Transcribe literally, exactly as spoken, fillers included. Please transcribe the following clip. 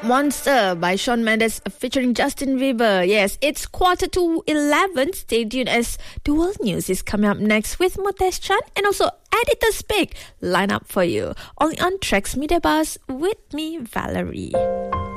Monster by Shawn Mendes featuring Justin Bieber. Yes, it's quarter to eleven. Stay tuned as the world news is coming up next with Mutesh Chan and also Editor Speak line up for you. Only on Trax Media Buzz with me, Valerie.